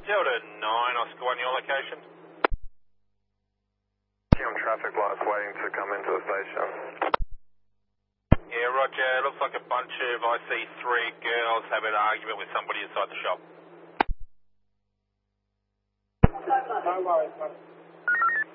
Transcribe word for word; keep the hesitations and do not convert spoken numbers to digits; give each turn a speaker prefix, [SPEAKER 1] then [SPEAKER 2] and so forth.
[SPEAKER 1] Delta nine, Oscar one, your location?
[SPEAKER 2] On traffic lights waiting to come into the station.
[SPEAKER 1] Yeah, roger. Looks like a bunch of I C three girls having an argument with somebody inside the shop.
[SPEAKER 3] No worries, man.